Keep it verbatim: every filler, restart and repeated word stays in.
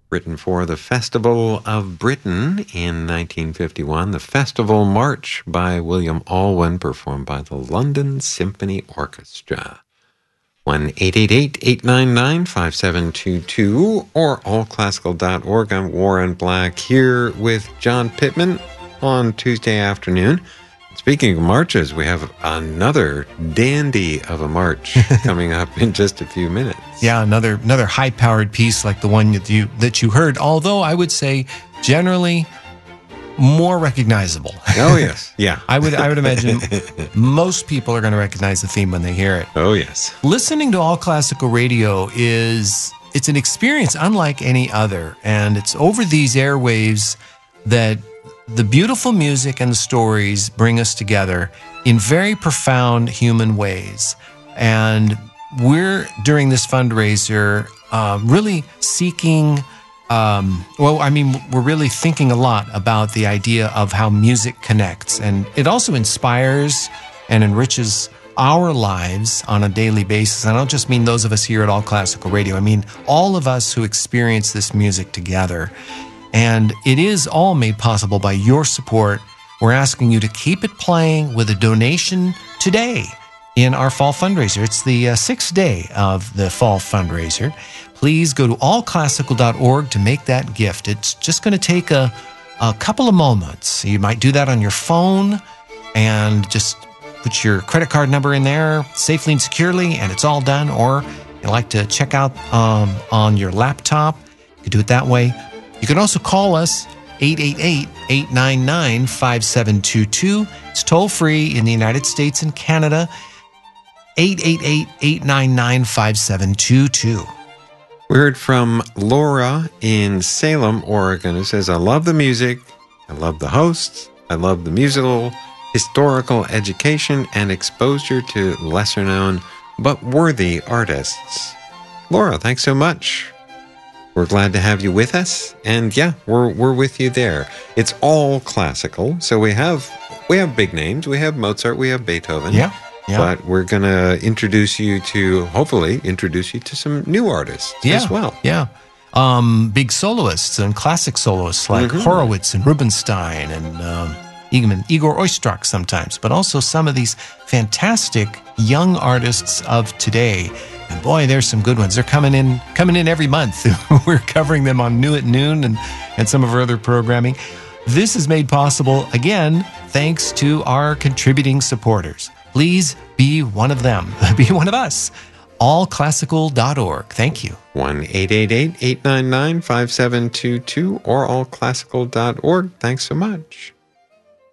Written for the Festival of Britain in nineteen fifty-one, the Festival March by William Alwyn, performed by the London Symphony Orchestra. one eight eight eight, eight nine nine, five seven two two or all classical dot org. I'm Warren Black here with John Pittman on Tuesday afternoon. Speaking of marches, we have another dandy of a march coming up in just a few minutes. Yeah, another another high-powered piece like the one that you that you heard, although I would say generally more recognizable. Oh, yes. Yeah. I would I would imagine most people are going to recognize the theme when they hear it. Oh, yes. Listening to all classical radio is it's an experience unlike any other, and it's over these airwaves that the beautiful music and the stories bring us together in very profound human ways. And we're, during this fundraiser, uh, really seeking, um, well, I mean, we're really thinking a lot about the idea of how music connects. And it also inspires and enriches our lives on a daily basis. And I don't just mean those of us here at All Classical Radio. I mean all of us who experience this music together. And it is all made possible by your support. We're asking you to keep it playing with a donation today in our fall fundraiser. It's the uh, sixth day of the fall fundraiser. Please go to all classical dot org to make that gift. It's just going to take a, a couple of moments. You might do that on your phone and just put your credit card number in there safely and securely, and it's all done. Or you like to check out um, on your laptop, you can do it that way. You can also call us, eight eight eight, eight nine nine, five seven two two. It's toll-free in the United States and Canada, eight eight eight, eight nine nine, five seven two two. We heard from Laura in Salem, Oregon, who says, I love the music, I love the hosts, I love the musical, historical education, and exposure to lesser-known but worthy artists. Laura, thanks so much. We're glad to have you with us, and yeah, we're we're with you there. It's all classical, so we have we have big names. We have Mozart, we have Beethoven. Yeah, yeah. But we're gonna introduce you to, hopefully, introduce you to some new artists yeah, as well. Yeah, um, big soloists and classic soloists like mm-hmm. Horowitz and Rubinstein and um, even Igor Oistrakh sometimes, but also some of these fantastic young artists of today. And boy, there's some good ones. They're coming in coming in every month. We're covering them on New at Noon and, and some of our other programming. This is made possible, again, thanks to our contributing supporters. Please be one of them. Be one of us. all classical dot org. Thank you. one eight eight eight, eight nine nine, five seven two two or all classical dot org. Thanks so much.